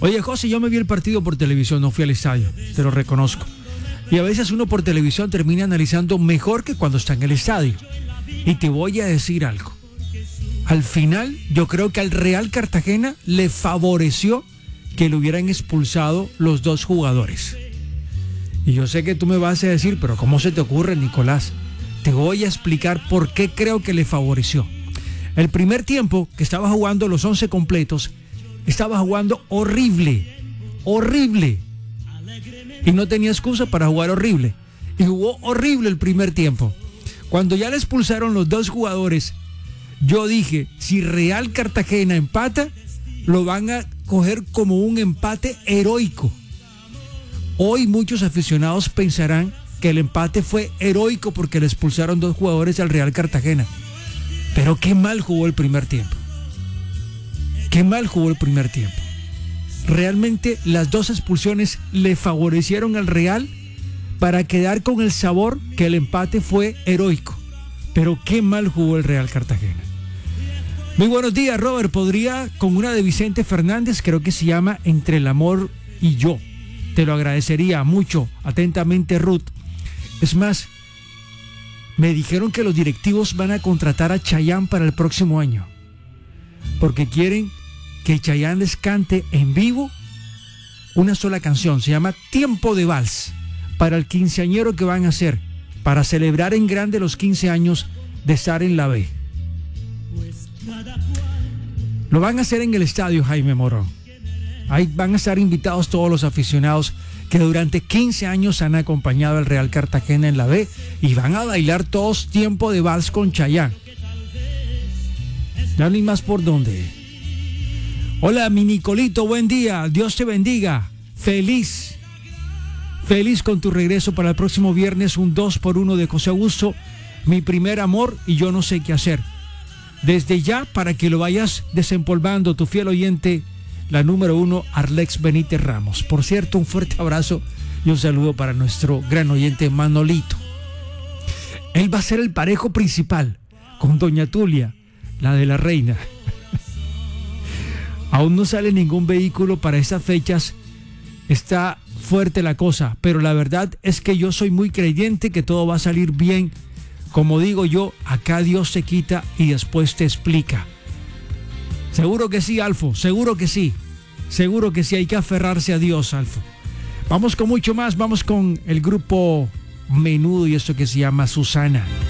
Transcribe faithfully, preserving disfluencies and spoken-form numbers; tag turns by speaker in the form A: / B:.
A: Oye, José, yo me vi el partido por televisión, no fui al estadio, te lo reconozco. Y a veces uno por televisión termina analizando mejor que cuando está en el estadio. Y te voy a decir algo. Al final, yo creo que al Real Cartagena le favoreció que le hubieran expulsado los dos jugadores. Y yo sé que tú me vas a decir, pero ¿cómo se te ocurre, Nicolás? Te voy a explicar por qué creo que le favoreció. El primer tiempo que estaba jugando los once completos, estaba jugando horrible, horrible. Y no tenía excusa para jugar horrible. Y jugó horrible el primer tiempo. Cuando ya le expulsaron los dos jugadores, yo dije, si Real Cartagena empata, lo van a coger como un empate heroico. Hoy muchos aficionados pensarán que el empate fue heroico porque le expulsaron dos jugadores al Real Cartagena. Pero qué mal jugó el primer tiempo. Qué mal jugó el primer tiempo. Realmente las dos expulsiones le favorecieron al Real para quedar con el sabor que el empate fue heroico. Pero qué mal jugó el Real Cartagena. Muy buenos días, Robert. ¿Podría con una de Vicente Fernández? Creo que se llama Entre el amor y yo. Te lo agradecería mucho. Atentamente, Ruth. Es más, me dijeron que los directivos van a contratar a Chayanne para el próximo año. Porque quieren que Chayanne les cante en vivo una sola canción. Se llama Tiempo de Vals. Para el quinceañero que van a hacer. Para celebrar en grande los quince años de estar en la B. Lo van a hacer en el estadio Jaime Morón. Ahí van a estar invitados todos los aficionados que durante quince años han acompañado al Real Cartagena en la B y van a bailar todos Tiempo de Vals con Chayanne. Ya ni más por dónde. Hola, mi Nicolito, buen día. Dios te bendiga. Feliz. Feliz con tu regreso para el próximo viernes, un dos por uno de José Augusto. Mi primer amor y yo no sé qué hacer. Desde ya, para que lo vayas desempolvando, tu fiel oyente, la número uno, Arlex Benítez Ramos. Por cierto, un fuerte abrazo y un saludo para nuestro gran oyente Manolito. Él va a ser el parejo principal con Doña Tulia, la de la reina. Aún no sale ningún vehículo para estas fechas. Está fuerte la cosa, pero la verdad es que yo soy muy creyente que todo va a salir bien. Como digo yo, acá Dios se quita y después te explica. Seguro que sí, Alfo, seguro que sí. Seguro que sí, hay que aferrarse a Dios, Alfo. Vamos con mucho más, vamos con el grupo Menudo y esto que se llama Susana.